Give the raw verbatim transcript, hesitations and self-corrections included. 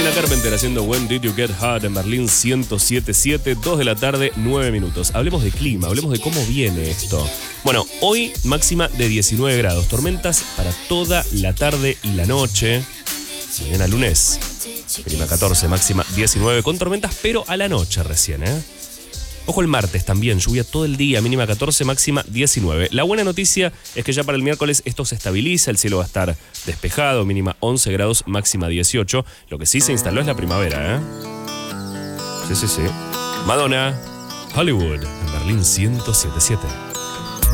Sabrina Carpenter haciendo When Did You Get Hot en Berlín ciento siete punto siete, dos de la tarde, nueve minutos. Hablemos de clima, hablemos de cómo viene esto. Bueno, hoy máxima de diecinueve grados, tormentas para toda la tarde y la noche. Mañana lunes, mínima catorce, máxima diecinueve, con tormentas, pero a la noche recién, ¿eh? Ojo el martes también, lluvia todo el día, mínima catorce, máxima diecinueve. La buena noticia es que ya para el miércoles esto se estabiliza, el cielo va a estar despejado, mínima once grados, máxima dieciocho. Lo que sí se instaló es la primavera, ¿eh? Sí, sí, sí. Madonna, Hollywood, en Berlín ciento siete punto siete.